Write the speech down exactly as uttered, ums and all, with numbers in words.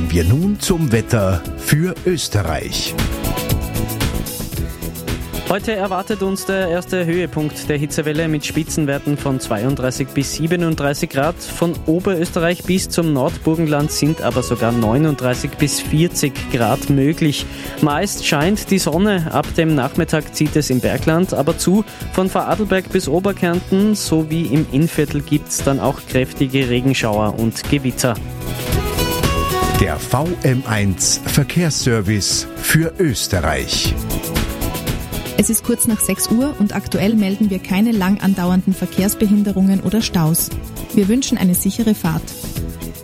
Kommen wir nun zum Wetter für Österreich. Heute erwartet uns der erste Höhepunkt der Hitzewelle mit Spitzenwerten von zweiunddreißig bis siebenunddreißig Grad. Von Oberösterreich bis zum Nordburgenland sind aber sogar neununddreißig bis vierzig Grad möglich. Meist scheint die Sonne, ab dem Nachmittag zieht es im Bergland aber zu. Von Vorarlberg bis Oberkärnten sowie im Innviertel gibt es dann auch kräftige Regenschauer und Gewitter. Der V M eins Verkehrsservice für Österreich. Es ist kurz nach sechs Uhr und aktuell melden wir keine lang andauernden Verkehrsbehinderungen oder Staus. Wir wünschen eine sichere Fahrt.